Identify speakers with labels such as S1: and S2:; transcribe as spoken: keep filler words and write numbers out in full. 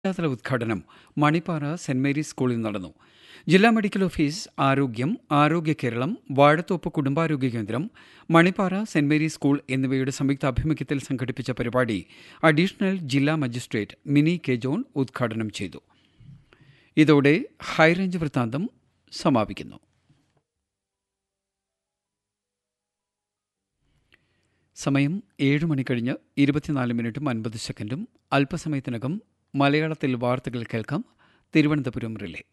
S1: ജില്ലാതല ഉദ്ഘാടനം Manippara saint Mary's സ്കൂളിൽ നടന്നു. ജില്ലാ മെഡിക്കൽ ഓഫീസ്, ആരോഗ്യം, ആരോഗ്യ കേരളം, വാഴത്തോപ്പ് കുടുംബാരോഗ്യ കേന്ദ്രം, മണിപ്പാറ സെന്റ് മേരീസ് സ്കൂൾ എന്നിവയുടെ സംയുക്താഭിമുഖ്യത്തിൽ സംഘടിപ്പിച്ച പരിപാടി അഡീഷണൽ ജില്ലാ മജിസ്ട്രേറ്റ് മിനി കെ ജോൺ ഉദ്ഘാടനം ചെയ്തു. ഇതോടെ ഹൈറേഞ്ച് വൃത്താന്തം സമാപിക്കുന്നു. സമയം ഏഴ് മണി കഴിഞ്ഞ് ഇരുപത്തിനാല് മിനിറ്റും അൻപത് സെക്കൻഡും. അല്പസമയത്തിനകം മലയാളത്തിൽ വാർത്തകൾ കേൾക്കാം. തിരുവനന്തപുരം റിലേ.